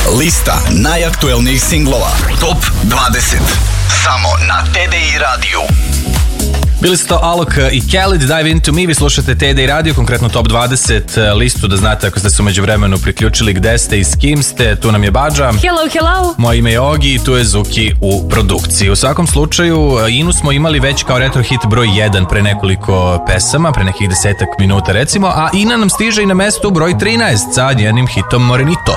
Lista najaktuelnijih singlova. Top 20. Samo na TDI radiju. Bili su to Alok i Khalid, Dive Into Me, vi slušate TDI radio, konkretno Top 20 listu, da znate ako ste se umeđu vremenu priključili gde ste i s kim ste. Tu nam je Badža. Hello. Moje ime je Ogi i tu je Zuki u produkciji. U svakom slučaju, Inu smo imali već kao retro hit broj 1 pre nekoliko pesama, pre nekih 10 minuta recimo, a Ina nam stiže i na mestu broj 13 sa njenim hitom Morenito.